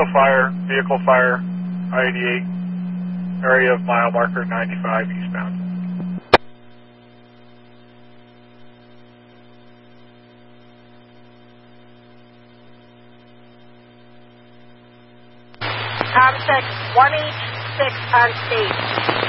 Vehicle fire, I-88, area of mile marker 95 eastbound. Contact 186 on stage.